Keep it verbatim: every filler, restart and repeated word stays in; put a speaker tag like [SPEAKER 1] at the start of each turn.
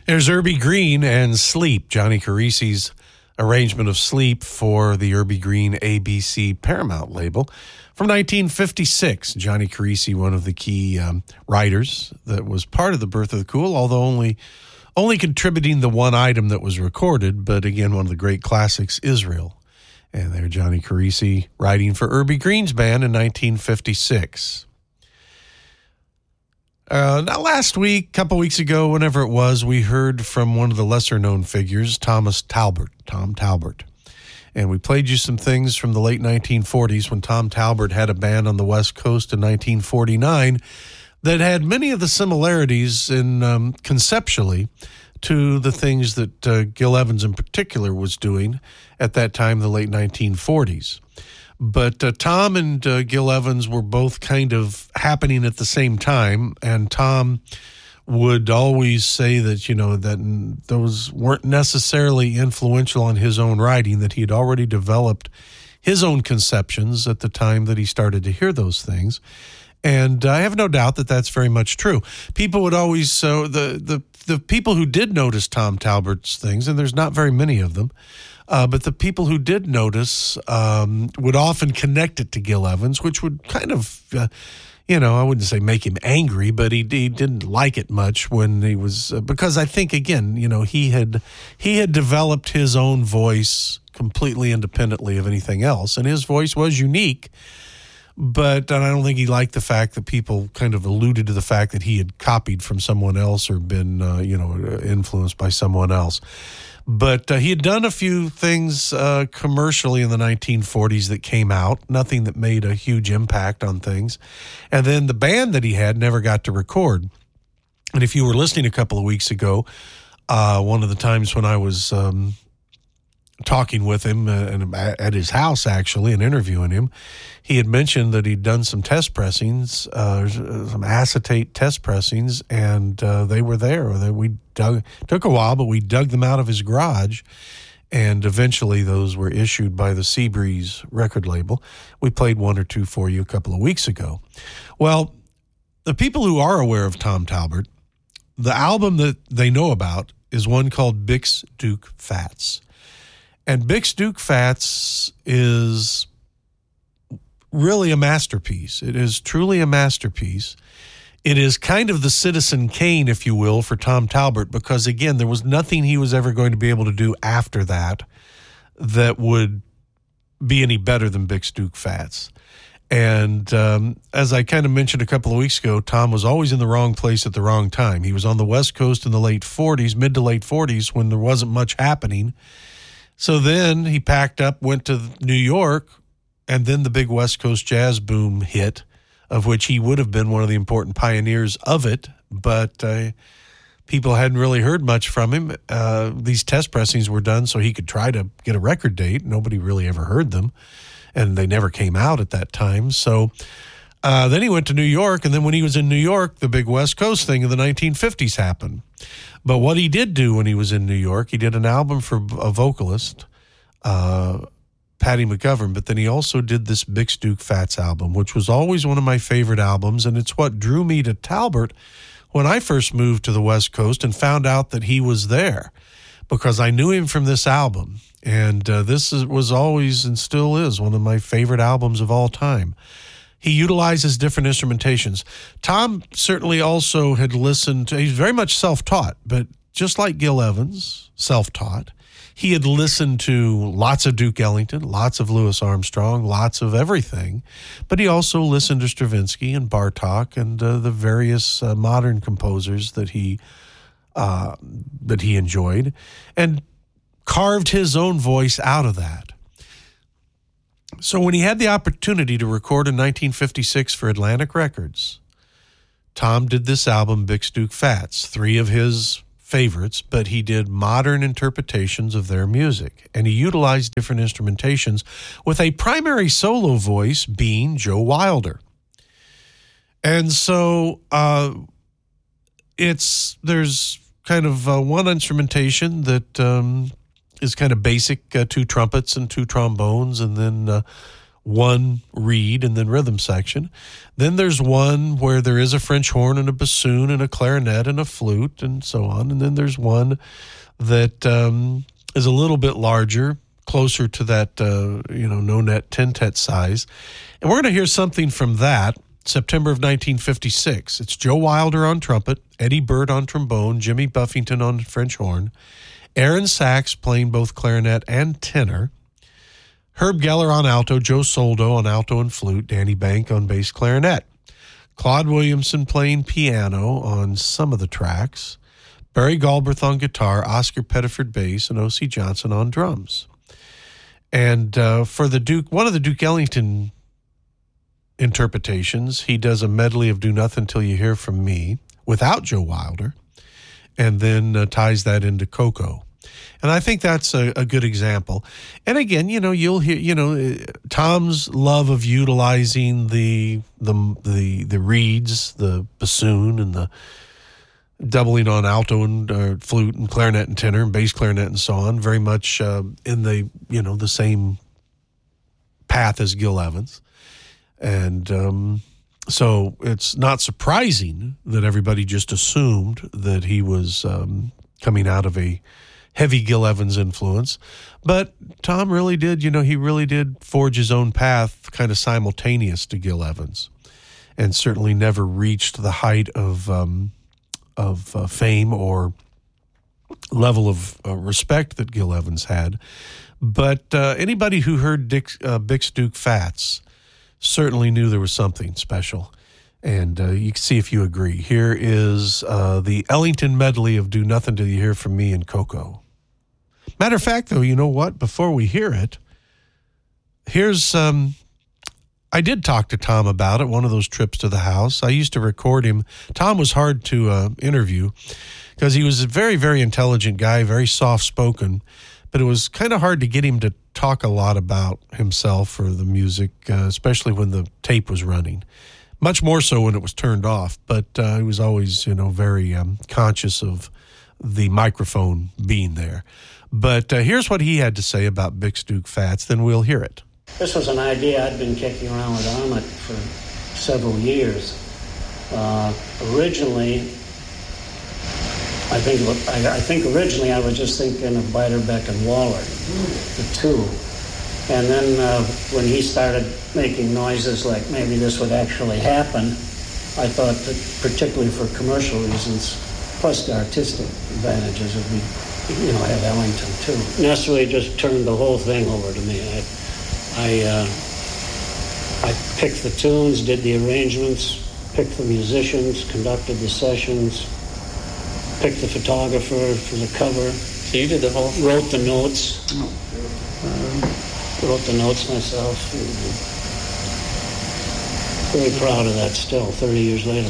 [SPEAKER 1] There's Urbie Green and Sleep, Johnny Carisi's arrangement of Sleep for the Urbie Green A B C Paramount label. From nineteen fifty-six, Johnny Carisi, one of the key um, writers that was part of the Birth of the Cool, although only only contributing the one item that was recorded, but again, one of the great classics, Israel. And there, Johnny Carisi writing for Urbie Green's band in nineteen fifty-six. Uh, now, last week, a couple weeks ago, whenever it was, we heard from one of the lesser-known figures, Thomas Talbert, Tom Talbert. And we played you some things from the late nineteen forties when Tom Talbert had a band on the West Coast in nineteen forty-nine that had many of the similarities in um, conceptually to the things that uh, Gil Evans in particular was doing at that time, the late nineteen forties. But uh, Tom and uh, Gil Evans were both kind of happening at the same time, and Tom would always say that, you know, that those weren't necessarily influential on his own writing, that he had already developed his own conceptions at the time that he started to hear those things. And I have no doubt that that's very much true. People would always, so the, the, the people who did notice Tom Talbert's things, and there's not very many of them, Uh, but the people who did notice um, would often connect it to Gil Evans, which would kind of, uh, you know, I wouldn't say make him angry, but he, he didn't like it much when he was, uh, because I think, again, you know, he had he had developed his own voice completely independently of anything else, and his voice was unique. But and I don't think he liked the fact that people kind of alluded to the fact that he had copied from someone else or been, uh, you know, influenced by someone else. But uh, he had done a few things uh, commercially in the nineteen forties that came out, nothing that made a huge impact on things. And then the band that he had never got to record. And if you were listening a couple of weeks ago, uh, one of the times when I was um, talking with him uh, at his house, actually, and interviewing him, he had mentioned that he'd done some test pressings, uh, some acetate test pressings, and uh, they were there. We dug, took a while, but we dug them out of his garage, and eventually those were issued by the Seabreeze record label. We played one or two for you a couple of weeks ago. Well, the people who are aware of Tom Talbert, the album that they know about is one called Bix Duke Fats. And Bix Duke Fats is really a masterpiece. It is truly a masterpiece. It is kind of the Citizen Kane, if you will, for Tom Talbert, because, again, there was nothing he was ever going to be able to do after that that would be any better than Bix Duke Fats. And um, as I kind of mentioned a couple of weeks ago, Tom was always in the wrong place at the wrong time. He was on the West Coast in the late forties, mid to late forties, when there wasn't much happening. So then he packed up, went to New York, and then the big West Coast jazz boom hit, of which he would have been one of the important pioneers of it, but uh, people hadn't really heard much from him. Uh, these test pressings were done so he could try to get a record date. Nobody really ever heard them, and they never came out at that time. So uh, then he went to New York, and then when he was in New York, the big West Coast thing in the nineteen fifties happened. But what he did do when he was in New York, he did an album for a vocalist, uh, Patty McGovern, but then he also did this Bix Duke Fats album, which was always one of my favorite albums, and it's what drew me to Talbert when I first moved to the West Coast and found out that he was there, because I knew him from this album, and uh, this is, was always and still is one of my favorite albums of all time. He utilizes different instrumentations. Tom certainly also had listened to, he's very much self-taught, but just like Gil Evans, self-taught, he had listened to lots of Duke Ellington, lots of Louis Armstrong, lots of everything, but he also listened to Stravinsky and Bartók and uh, the various uh, modern composers that he uh, that he enjoyed, and carved his own voice out of that. So when he had the opportunity to record in nineteen fifty-six for Atlantic Records, Tom did this album, Bix Duke Fats, three of his favorites, but he did modern interpretations of their music, and he utilized different instrumentations with a primary solo voice being Joe Wilder. And so uh, it's there's kind of uh, one instrumentation that um, is kind of basic, uh, two trumpets and two trombones, and then uh, one reed and then rhythm section. Then there's one where there is a French horn and a bassoon and a clarinet and a flute and so on. And then there's one that um, is a little bit larger, closer to that, uh, you know, no-net ten-tet size. And we're going to hear something from that, September of nineteen fifty-six. It's Joe Wilder on trumpet, Eddie Byrd on trombone, Jimmy Buffington on French horn, Aaron Sachs playing both clarinet and tenor, Herb Geller on alto, Joe Soldo on alto and flute, Danny Bank on bass clarinet, Claude Williamson playing piano on some of the tracks, Barry Galbraith on guitar, Oscar Pettiford bass, and O C Johnson on drums. And uh, for the Duke, one of the Duke Ellington interpretations, he does a medley of Do Nothing Till You Hear From Me without Joe Wilder, and then uh, ties that into Coco. And I think that's a, a good example. And again, you know, you'll hear, you know, Tom's love of utilizing the the the the reeds, the bassoon, and the doubling on alto and uh, flute and clarinet and tenor and bass clarinet and so on, very much uh, in the, you know, the same path as Gil Evans. And um, so it's not surprising that everybody just assumed that he was um, coming out of a heavy Gil Evans influence. But Tom really did, you know, he really did forge his own path kind of simultaneous to Gil Evans, and certainly never reached the height of um, of uh, fame or level of uh, respect that Gil Evans had. But uh, anybody who heard Dick, uh, Bix Duke Fats certainly knew there was something special. And uh, you can see if you agree. Here is uh, the Ellington medley of Do Nothing Till You Hear From Me and Coco. Matter of fact, though, you know what? Before we hear it, here's... Um, I did talk to Tom about it, one of those trips to the house. I used to record him. Tom was hard to uh, interview because he was a very, very intelligent guy, very soft-spoken, but it was kind of hard to get him to talk a lot about himself or the music, uh, especially when the tape was running. Much more so when it was turned off, but uh, he was always, you know, very um, conscious of the microphone being there. But uh, here's what he had to say about Bix Duke Fats, then we'll hear it.
[SPEAKER 2] This was an idea I'd been kicking around with Ahmet for several years. Uh, originally, I think I, I think originally I was just thinking of Beiderbecke and Waller, the two. And then uh, when he started making noises like maybe this would actually happen, I thought that particularly for commercial reasons, plus the artistic advantages, would be, you know, have Ellington too. Necessarily just turned the whole thing over to me. I, I, uh, I picked the tunes, did the arrangements, picked the musicians, conducted the sessions, picked the photographer for the cover.
[SPEAKER 3] So you did the whole thing?
[SPEAKER 2] Wrote the notes. Oh, uh, wrote the notes myself. Very proud of that still, thirty years later.